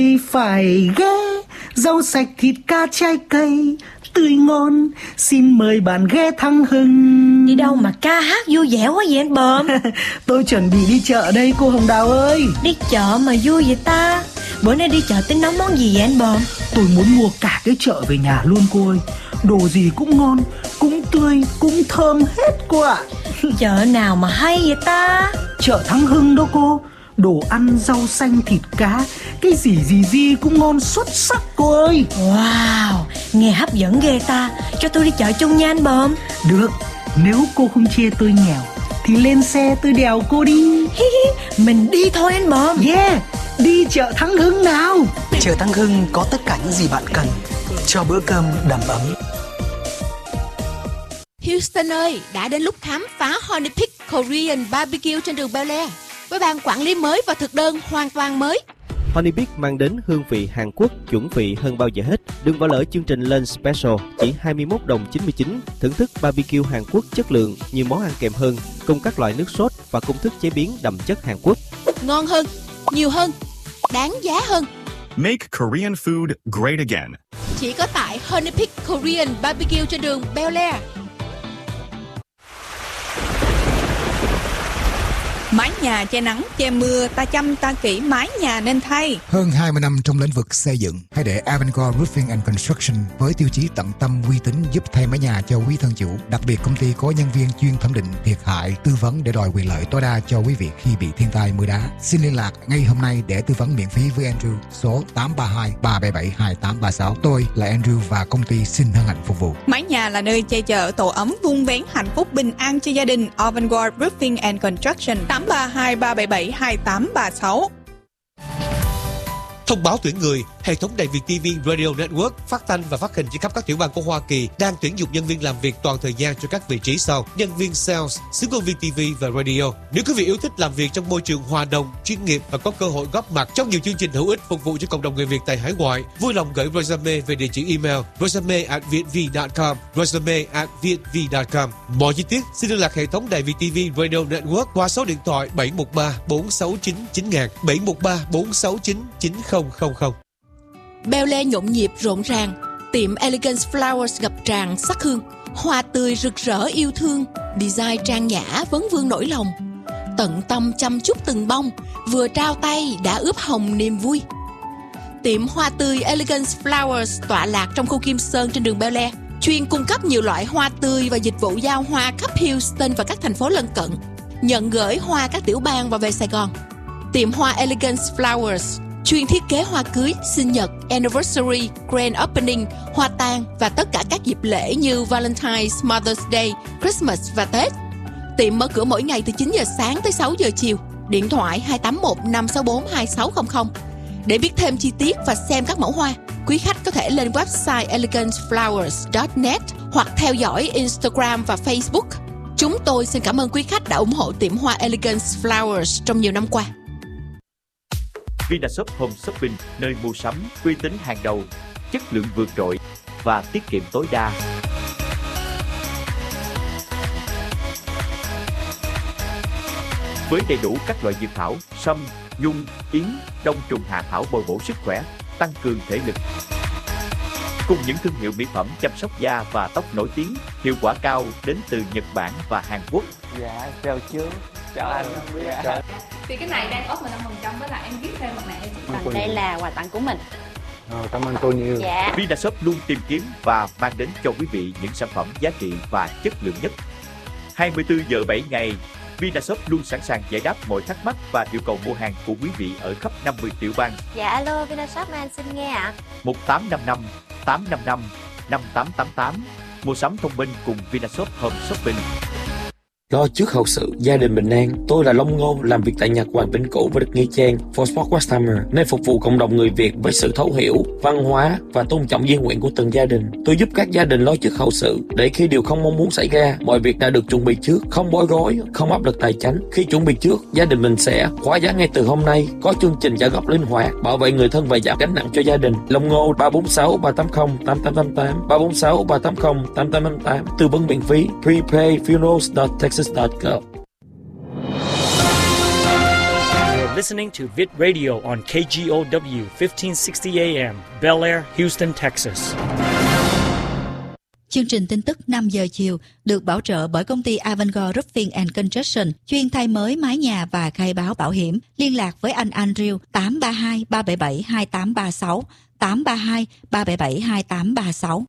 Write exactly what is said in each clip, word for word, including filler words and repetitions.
Phải ghé rau sạch thịt cá trái cây tươi ngon, xin mời bạn ghé Thắng Hưng. Đi đâu mà ca hát vui vẻ quá vậy anh Bờm? Tôi chuẩn bị đi chợ đây cô Hồng Đào ơi. Đi chợ mà vui vậy ta? Bữa nay đi chợ tính nấu món gì vậy anh Bờm? Tôi muốn mua cả cái chợ về nhà luôn cô ơi. Đồ gì cũng ngon, cũng tươi, cũng thơm hết cô ạ. Chợ nào mà hay vậy ta? Chợ Thắng Hưng đó cô. Đồ ăn, rau xanh, thịt cá, cái gì gì gì cũng ngon xuất sắc cô ơi. Wow, nghe hấp dẫn ghê ta. Cho tôi đi chợ chung nha anh Bờm. Được, nếu cô không chê tôi nghèo thì lên xe tôi đèo cô đi. Mình đi thôi anh Bờm. Yeah, đi chợ Thắng Hưng nào. Chợ Thắng Hưng có tất cả những gì bạn cần cho bữa cơm đầm ấm. Houston ơi, đã đến lúc khám phá Honey Pig Korean Barbecue trên đường Bel Air với ban quản lý mới và thực đơn hoàn toàn mới. Honey Pig mang đến hương vị Hàn Quốc chuẩn vị hơn bao giờ hết. Đừng bỏ lỡ chương trình Lunch Special chỉ hai mươi mốt đồng chín mươi chín. Thưởng thức barbecue Hàn Quốc chất lượng, nhiều món ăn kèm hơn, cùng các loại nước sốt và công thức chế biến đậm chất Hàn Quốc. Ngon hơn, nhiều hơn, đáng giá hơn. Make Korean food great again. Chỉ có tại Honey Pig Korean Barbecue trên đường Bel Air. Mái nhà che nắng, che mưa, ta chăm ta kỹ mái nhà nên thay. Hơn hai mươi năm trong lĩnh vực xây dựng, hãy để Avangard Roofing and Construction với tiêu chí tận tâm uy tín giúp thay mái nhà cho quý thân chủ. Đặc biệt công ty có nhân viên chuyên thẩm định thiệt hại, tư vấn để đòi quyền lợi tối đa cho quý vị khi bị thiên tai mưa đá. Xin liên lạc ngay hôm nay để tư vấn miễn phí với Andrew số tám ba hai ba bảy bảy hai tám ba sáu. Tôi là Andrew và công ty xin hân hạnh phục vụ. Mái nhà là nơi che chở tổ ấm vun vén hạnh phúc bình an cho gia đình. Avangard Roofing and Construction tám ba hai ba bảy bảy hai tám ba sáu. Thông báo tuyển người, hệ thống đài Việt ti vi Radio Network phát thanh và phát hình trên khắp các tiểu bang của Hoa Kỳ đang tuyển dụng nhân viên làm việc toàn thời gian cho các vị trí sau: nhân viên sales, xướng ngôn viên ti vi và radio. Nếu quý vị yêu thích làm việc trong môi trường hòa đồng, chuyên nghiệp và có cơ hội góp mặt trong nhiều chương trình hữu ích phục vụ cho cộng đồng người Việt tại hải ngoại, vui lòng gửi resume về địa chỉ email resume at vietv chấm com, resume at vietv chấm com. Mọi chi tiết xin liên lạc hệ thống đài Việt ti vi Radio Network qua số điện thoại bảy một ba bốn sáu chín chín nghìn, bảy một ba bốn sáu chín chín không không không. Bel Air nhộn nhịp rộn ràng, tiệm Elegance Flowers ngập tràn sắc hương, hoa tươi rực rỡ yêu thương, design trang nhã vấn vương nỗi lòng, tận tâm chăm chút từng bông, vừa trao tay đã ướp hồng niềm vui. Tiệm hoa tươi Elegance Flowers tọa lạc trong khu Kim Sơn trên đường Bel Air, chuyên cung cấp nhiều loại hoa tươi và dịch vụ giao hoa khắp Houston và các thành phố lân cận, nhận gửi hoa các tiểu bang và về Sài Gòn. Tiệm hoa Elegance Flowers chuyên thiết kế hoa cưới, sinh nhật, anniversary, grand opening, hoa tang và tất cả các dịp lễ như Valentine's, Mother's Day, Christmas và Tết. Tiệm mở cửa mỗi ngày từ chín giờ sáng tới sáu giờ chiều. Điện thoại hai tám một năm sáu bốn hai sáu không không. Để biết thêm chi tiết và xem các mẫu hoa, quý khách có thể lên website elegance flowers chấm net hoặc theo dõi Instagram và Facebook. Chúng tôi xin cảm ơn quý khách đã ủng hộ tiệm hoa Elegance Flowers trong nhiều năm qua. Vinashop Home Shopping, nơi mua sắm uy tín hàng đầu, chất lượng vượt trội và tiết kiệm tối đa. Với đầy đủ các loại dược thảo, sâm, nhung, yến, đông trùng hạ thảo bồi bổ sức khỏe, tăng cường thể lực. Cùng những thương hiệu mỹ phẩm chăm sóc da và tóc nổi tiếng, hiệu quả cao đến từ Nhật Bản và Hàn Quốc. Dạ, chào chú. Chào anh. Dạ. Thì cái này đang offer mười lăm phần trăm với lại em viết thêm mặt nạ. Vâng, đây là quà tặng của mình. Rồi, cảm ơn cô nhiều. Dạ. Vinashop luôn tìm kiếm và mang đến cho quý vị những sản phẩm giá trị và chất lượng nhất. hai mươi tư giờ bảy ngày, Vinashop luôn sẵn sàng giải đáp mọi thắc mắc và yêu cầu mua hàng của quý vị ở khắp năm mươi tiểu bang. Dạ, alo, Vinashop anh xin nghe ạ. một tám năm năm tám năm năm năm tám tám tám. Mua sắm thông minh cùng Vinashop Home Shopping. Lo trước hậu sự, gia đình bình an. Tôi là Long Ngô, làm việc tại Nhật Hoàng Vĩnh Cửu và được Nghĩa Trang For Sport Westheimer, nơi phục vụ cộng đồng người Việt với sự thấu hiểu, văn hóa và tôn trọng di nguyện của từng gia đình. Tôi giúp các gia đình lo trước hậu sự để khi điều không mong muốn xảy ra, mọi việc đã được chuẩn bị trước, không bối rối, không áp lực tài chính. Khi chuẩn bị trước, gia đình mình sẽ khóa giá ngay từ hôm nay, có chương trình trả góp linh hoạt, bảo vệ người thân và giảm gánh nặng cho gia đình. Long Ngô ba bốn sáu ba tám không tám tám tám tám, ba bốn sáu ba tám không tám tám tám tám, tư vấn miễn phí. prepay funerals dot texas dot gov. listening to Vid Radio on K G O W fifteen sixty A M, Bel Air, Houston, Texas. Chương trình tin tức năm giờ chiều được bảo trợ bởi công ty Avangard Roofing and Construction, chuyên thay mới mái nhà và khai báo bảo hiểm. Liên lạc với anh Andrew tám ba hai ba bảy bảy hai tám ba sáu, tám ba hai ba bảy bảy hai tám ba sáu.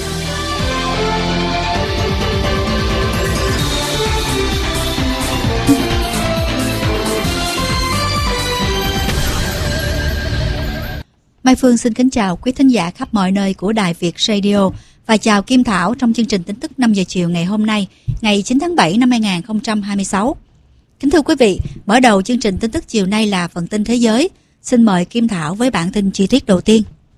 Mai Phương xin kính chào quý thính giả khắp mọi nơi của Đài Việt Radio và chào Kim Thảo trong chương trình tin tức năm giờ chiều ngày hôm nay, ngày chín tháng bảy năm hai nghìn không trăm hai mươi sáu. Kính thưa quý vị, mở đầu chương trình tin tức chiều nay là phần tin thế giới. Xin mời Kim Thảo với bản tin chi tiết đầu tiên.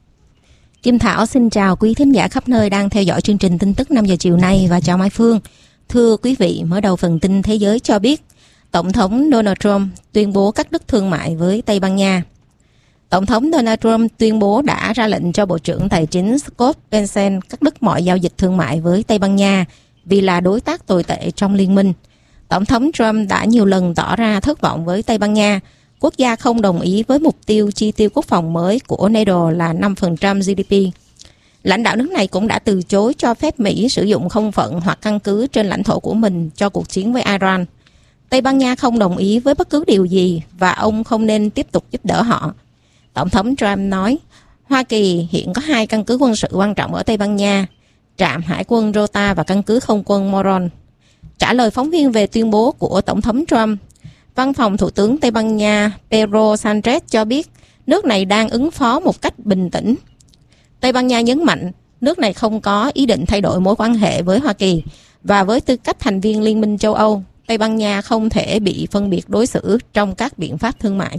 Kim Thảo xin chào quý thính giả khắp nơi đang theo dõi chương trình tin tức năm giờ chiều nay và chào Mai Phương. Thưa quý vị, mở đầu phần tin thế giới cho biết, Tổng thống Donald Trump tuyên bố cắt đứt thương mại với Tây Ban Nha. Tổng thống Donald Trump tuyên bố đã ra lệnh cho Bộ trưởng Tài chính Scott Bessent cắt đứt mọi giao dịch thương mại với Tây Ban Nha vì là đối tác tồi tệ trong liên minh. Tổng thống Trump đã nhiều lần tỏ ra thất vọng với Tây Ban Nha, quốc gia không đồng ý với mục tiêu chi tiêu quốc phòng mới của NATO là năm phần trăm giê đê pê. Lãnh đạo nước này cũng đã từ chối cho phép Mỹ sử dụng không phận hoặc căn cứ trên lãnh thổ của mình cho cuộc chiến với Iran. Tây Ban Nha không đồng ý với bất cứ điều gì và ông không nên tiếp tục giúp đỡ họ. Tổng thống Trump nói, Hoa Kỳ hiện có hai căn cứ quân sự quan trọng ở Tây Ban Nha, trạm hải quân Rota và căn cứ không quân Moron. Trả lời phóng viên về tuyên bố của Tổng thống Trump, Văn phòng Thủ tướng Tây Ban Nha Pedro Sanchez cho biết nước này đang ứng phó một cách bình tĩnh. Tây Ban Nha nhấn mạnh nước này không có ý định thay đổi mối quan hệ với Hoa Kỳ và với tư cách thành viên Liên minh châu Âu, Tây Ban Nha không thể bị phân biệt đối xử trong các biện pháp thương mại.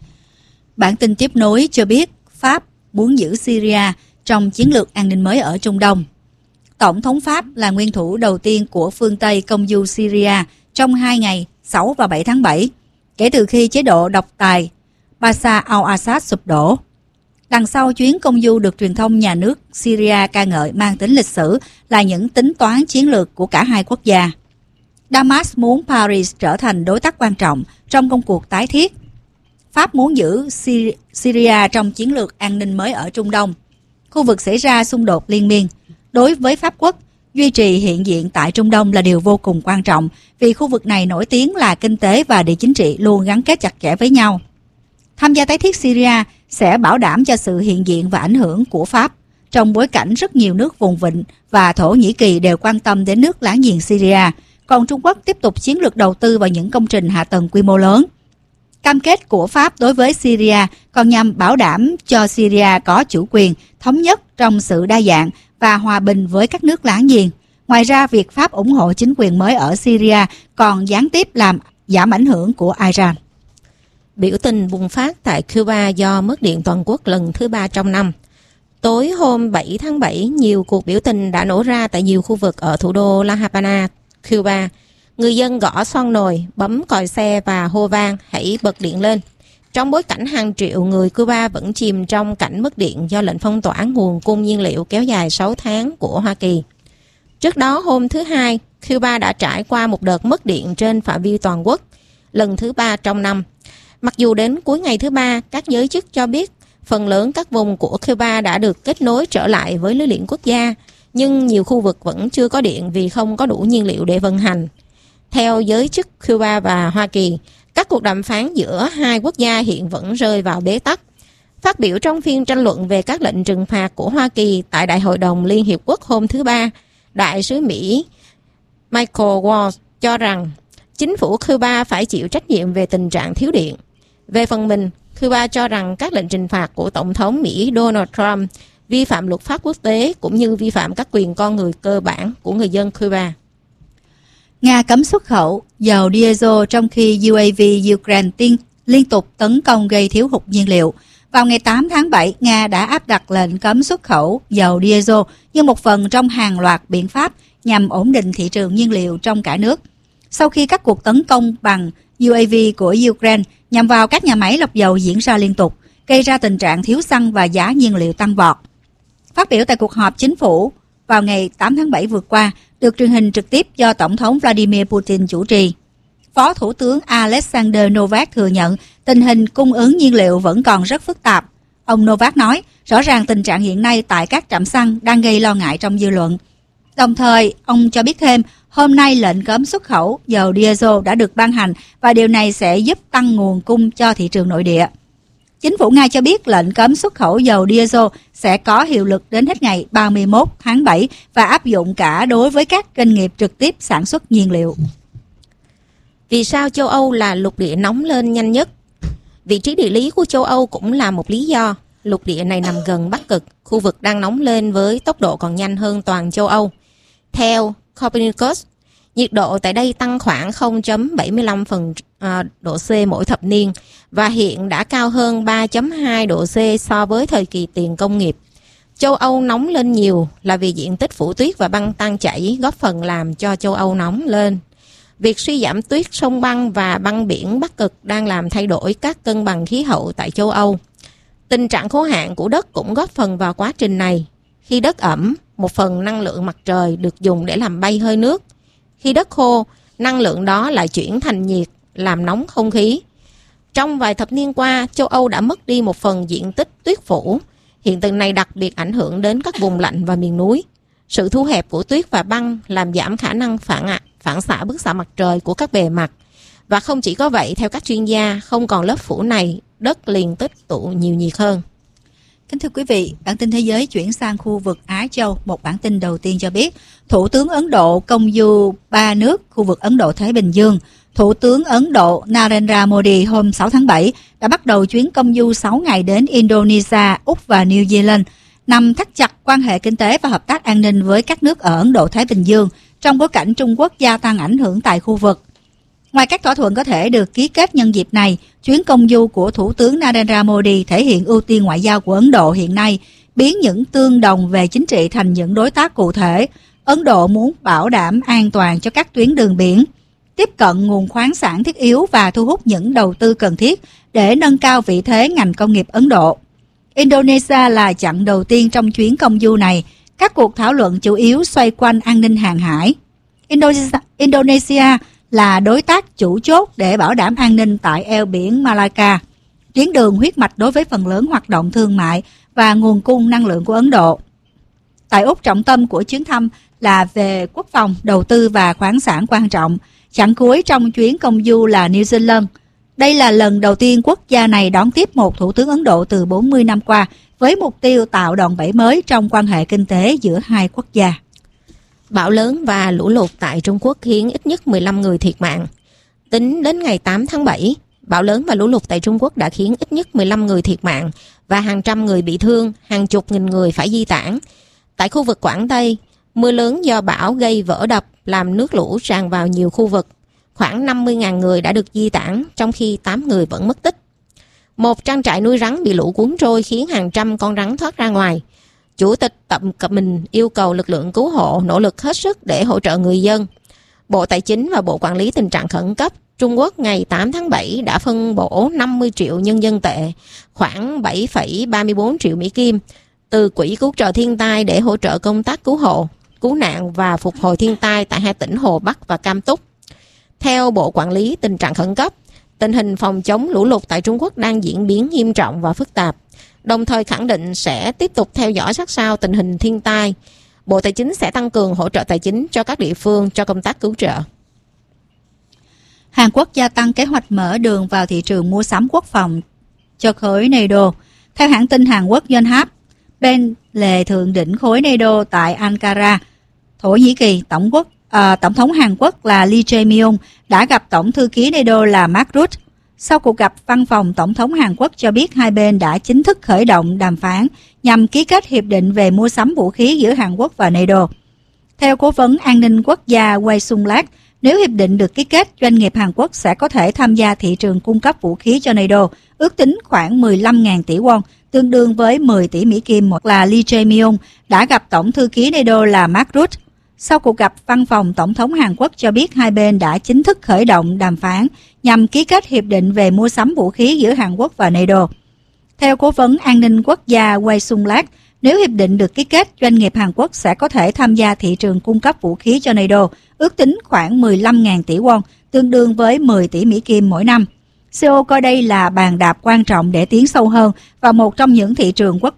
Bản tin tiếp nối cho biết Pháp muốn giữ Syria trong chiến lược an ninh mới ở Trung Đông. Tổng thống Pháp là nguyên thủ đầu tiên của phương Tây công du Syria trong hai ngày sáu và bảy tháng bảy, kể từ khi chế độ độc tài Bashar al-Assad sụp đổ. Đằng sau chuyến công du được truyền thông nhà nước Syria ca ngợi mang tính lịch sử là những tính toán chiến lược của cả hai quốc gia. Damas muốn Paris trở thành đối tác quan trọng trong công cuộc tái thiết. Pháp muốn giữ Syria trong chiến lược an ninh mới ở Trung Đông. Khu vực xảy ra xung đột liên miên. Đối với Pháp quốc, duy trì hiện diện tại Trung Đông là điều vô cùng quan trọng vì khu vực này nổi tiếng là kinh tế và địa chính trị luôn gắn kết chặt chẽ với nhau. Tham gia tái thiết Syria sẽ bảo đảm cho sự hiện diện và ảnh hưởng của Pháp trong bối cảnh rất nhiều nước vùng vịnh và Thổ Nhĩ Kỳ đều quan tâm đến nước láng giềng Syria, còn Trung Quốc tiếp tục chiến lược đầu tư vào những công trình hạ tầng quy mô lớn. Cam kết của Pháp đối với Syria còn nhằm bảo đảm cho Syria có chủ quyền, thống nhất trong sự đa dạng và hòa bình với các nước láng giềng. Ngoài ra, việc Pháp ủng hộ chính quyền mới ở Syria còn gián tiếp làm giảm ảnh hưởng của Iran. Biểu tình bùng phát tại Cuba do mất điện toàn quốc lần thứ ba trong năm. Tối hôm bảy tháng bảy, nhiều cuộc biểu tình đã nổ ra tại nhiều khu vực ở thủ đô La Habana, Cuba. Người dân gõ xoong nồi, bấm còi xe và hô vang hãy bật điện lên. Trong bối cảnh hàng triệu người Cuba vẫn chìm trong cảnh mất điện do lệnh phong tỏa nguồn cung nhiên liệu kéo dài sáu tháng của Hoa Kỳ. Trước đó hôm thứ Hai, Cuba đã trải qua một đợt mất điện trên phạm vi toàn quốc, lần thứ ba trong năm. Mặc dù đến cuối ngày thứ ba, các giới chức cho biết phần lớn các vùng của Cuba đã được kết nối trở lại với lưới điện quốc gia, nhưng nhiều khu vực vẫn chưa có điện vì không có đủ nhiên liệu để vận hành. Theo giới chức Cuba và Hoa Kỳ, các cuộc đàm phán giữa hai quốc gia hiện vẫn rơi vào bế tắc. Phát biểu trong phiên tranh luận về các lệnh trừng phạt của Hoa Kỳ tại Đại hội đồng Liên Hiệp Quốc hôm thứ Ba, Đại sứ Mỹ Michael Waltz cho rằng chính phủ Cuba phải chịu trách nhiệm về tình trạng thiếu điện. Về phần mình, Cuba cho rằng các lệnh trừng phạt của Tổng thống Mỹ Donald Trump vi phạm luật pháp quốc tế cũng như vi phạm các quyền con người cơ bản của người dân Cuba. Nga cấm xuất khẩu dầu diesel trong khi u a vê Ukraine tiên liên tục tấn công gây thiếu hụt nhiên liệu. Vào ngày tám tháng bảy, Nga đã áp đặt lệnh cấm xuất khẩu dầu diesel như một phần trong hàng loạt biện pháp nhằm ổn định thị trường nhiên liệu trong cả nước. Sau khi các cuộc tấn công bằng u a vê của Ukraine nhằm vào các nhà máy lọc dầu diễn ra liên tục, gây ra tình trạng thiếu xăng và giá nhiên liệu tăng vọt. Phát biểu tại cuộc họp chính phủ vào ngày tám tháng bảy vừa qua, được truyền hình trực tiếp do Tổng thống Vladimir Putin chủ trì, Phó Thủ tướng Alexander Novak thừa nhận tình hình cung ứng nhiên liệu vẫn còn rất phức tạp. Ông Novak nói, rõ ràng tình trạng hiện nay tại các trạm xăng đang gây lo ngại trong dư luận. Đồng thời, ông cho biết thêm, hôm nay lệnh cấm xuất khẩu dầu diesel đã được ban hành và điều này sẽ giúp tăng nguồn cung cho thị trường nội địa. Chính phủ Nga cho biết lệnh cấm xuất khẩu dầu diesel sẽ có hiệu lực đến hết ngày ba mươi mốt tháng bảy và áp dụng cả đối với các doanh nghiệp trực tiếp sản xuất nhiên liệu. Vì sao châu Âu là lục địa nóng lên nhanh nhất? Vị trí địa lý của châu Âu cũng là một lý do. Lục địa này nằm gần Bắc Cực, khu vực đang nóng lên với tốc độ còn nhanh hơn toàn châu Âu. Theo Copernicus, nhiệt độ tại đây tăng khoảng không phẩy bảy mươi lăm phần độ C mỗi thập niên và hiện đã cao hơn ba phẩy hai độ C so với thời kỳ tiền công nghiệp. Châu Âu nóng lên nhiều là vì diện tích phủ tuyết và băng tan chảy góp phần làm cho châu Âu nóng lên. Việc suy giảm tuyết, sông băng và băng biển Bắc Cực đang làm thay đổi các cân bằng khí hậu tại châu Âu. Tình trạng khô hạn của đất cũng góp phần vào quá trình này. Khi đất ẩm, một phần năng lượng mặt trời được dùng để làm bay hơi nước. Khi đất khô, năng lượng đó lại chuyển thành nhiệt, làm nóng không khí. Trong vài thập niên qua, châu Âu đã mất đi một phần diện tích tuyết phủ. Hiện tượng này đặc biệt ảnh hưởng đến các vùng lạnh và miền núi. Sự thu hẹp của tuyết và băng làm giảm khả năng phản ạ, phản xạ bức xạ mặt trời của các bề mặt. Và không chỉ có vậy, theo các chuyên gia, không còn lớp phủ này, đất liền tích tụ nhiều nhiệt hơn. Kính thưa quý vị, bản tin thế giới chuyển sang khu vực Á Châu. Một bản tin đầu tiên cho biết, Thủ tướng Ấn Độ công du ba nước khu vực Ấn Độ-Thái Bình Dương. Thủ tướng Ấn Độ Narendra Modi hôm sáu tháng bảy đã bắt đầu chuyến công du sáu ngày đến Indonesia, Úc và New Zealand, nhằm thắt chặt quan hệ kinh tế và hợp tác an ninh với các nước ở Ấn Độ-Thái Bình Dương trong bối cảnh Trung Quốc gia tăng ảnh hưởng tại khu vực. Ngoài các thỏa thuận có thể được ký kết nhân dịp này, chuyến công du của Thủ tướng Narendra Modi thể hiện ưu tiên ngoại giao của Ấn Độ hiện nay, biến những tương đồng về chính trị thành những đối tác cụ thể. Ấn Độ muốn bảo đảm an toàn cho các tuyến đường biển, tiếp cận nguồn khoáng sản thiết yếu và thu hút những đầu tư cần thiết để nâng cao vị thế ngành công nghiệp Ấn Độ. Indonesia là chặng đầu tiên trong chuyến công du này. Các cuộc thảo luận chủ yếu xoay quanh an ninh hàng hải. Indonesia, Indonesia là đối tác chủ chốt để bảo đảm an ninh tại eo biển Malacca, tuyến đường huyết mạch đối với phần lớn hoạt động thương mại và nguồn cung năng lượng của Ấn Độ. Tại Úc, trọng tâm của chuyến thăm là về quốc phòng, đầu tư và khoáng sản quan trọng. Chặng cuối trong chuyến công du là New Zealand. Đây là lần đầu tiên quốc gia này đón tiếp một thủ tướng Ấn Độ từ bốn mươi năm qua, với mục tiêu tạo đòn bẩy mới trong quan hệ kinh tế giữa hai quốc gia. Bão lớn và lũ lụt tại Trung Quốc khiến ít nhất mười lăm người thiệt mạng. Tính đến ngày tám tháng bảy, bão lớn và lũ lụt tại Trung Quốc đã khiến ít nhất mười lăm người thiệt mạng và hàng trăm người bị thương, hàng chục nghìn người phải di tản. Tại khu vực Quảng Tây, mưa lớn do bão gây vỡ đập làm nước lũ tràn vào nhiều khu vực. Khoảng năm mươi nghìn người đã được di tản, trong khi tám người vẫn mất tích. Một trang trại nuôi rắn bị lũ cuốn trôi khiến hàng trăm con rắn thoát ra ngoài. Chủ tịch Tập Cận Bình yêu cầu lực lượng cứu hộ nỗ lực hết sức để hỗ trợ người dân. Bộ Tài chính và Bộ Quản lý Tình trạng Khẩn cấp Trung Quốc ngày tám tháng bảy đã phân bổ năm mươi triệu nhân dân tệ, khoảng bảy phẩy ba mươi bốn triệu Mỹ Kim, từ Quỹ Cứu trợ Thiên tai để hỗ trợ công tác cứu hộ, cứu nạn và phục hồi thiên tai tại hai tỉnh Hồ Bắc và Cam Túc. Theo Bộ Quản lý Tình trạng Khẩn cấp, tình hình phòng chống lũ lụt tại Trung Quốc đang diễn biến nghiêm trọng và phức tạp, đồng thời khẳng định sẽ tiếp tục theo dõi sát sao tình hình thiên tai. Bộ Tài chính sẽ tăng cường hỗ trợ tài chính cho các địa phương cho công tác cứu trợ. Hàn Quốc gia tăng kế hoạch mở đường vào thị trường mua sắm quốc phòng cho khối NATO. Theo hãng tin Hàn Quốc Yonhap, bên lề thượng đỉnh khối NATO tại Ankara, Thổ Nhĩ Kỳ, Tổng quốc à, Tổng thống Hàn Quốc là Lee Jae-myung đã gặp Tổng thư ký NATO là Mark Rutte. Sau cuộc gặp, văn phòng Tổng thống Hàn Quốc cho biết hai bên đã chính thức khởi động đàm phán nhằm ký kết hiệp định về mua sắm vũ khí giữa Hàn Quốc và NATO. Theo Cố vấn An ninh Quốc gia Wei Sung-lak, nếu hiệp định được ký kết, doanh nghiệp Hàn Quốc sẽ có thể tham gia thị trường cung cấp vũ khí cho NATO, ước tính khoảng mười lăm nghìn tỷ won, tương đương với mười tỷ Mỹ Kim. Một là Lee Jae-myung đã gặp Tổng thư ký NATO là Mark Rutte. Sau cuộc gặp, văn phòng Tổng thống Hàn Quốc cho biết hai bên đã chính thức khởi động đàm phán nhằm ký kết hiệp định về mua sắm vũ khí giữa Hàn Quốc và NATO. Theo Cố vấn An ninh Quốc gia Wei Sung-lak, nếu hiệp định được ký kết, doanh nghiệp Hàn Quốc sẽ có thể tham gia thị trường cung cấp vũ khí cho NATO, ước tính khoảng mười lăm nghìn tỷ won, tương đương với mười tỷ Mỹ Kim mỗi năm. xê e ô coi đây là bàn đạp quan trọng để tiến sâu hơn vào một trong những thị trường quốc